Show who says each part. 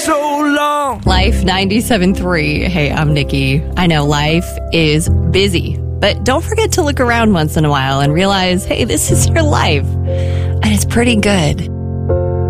Speaker 1: So long.
Speaker 2: Life 97.3. Hey, I'm Nikki. I know life is busy, but don't forget to look around once in a while and realize, hey, this is your life. And it's pretty good.